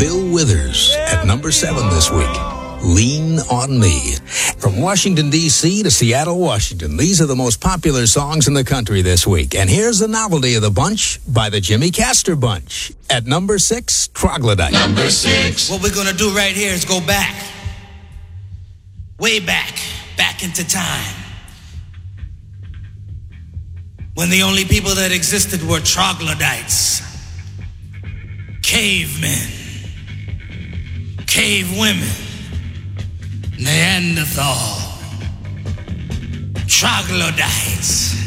Bill Withers at number 7 this week. Lean on Me. From Washington, D.C. to Seattle, Washington, these are the most popular songs in the country this week. And here's the novelty of the bunch by the Jimmy Castor Bunch. At number 6, Troglodyte. Number 6. What we're going to do right here is go back. Way back. Back into time. When the only people that existed were troglodytes. Cavemen. Cave women. Neanderthal, troglodytes.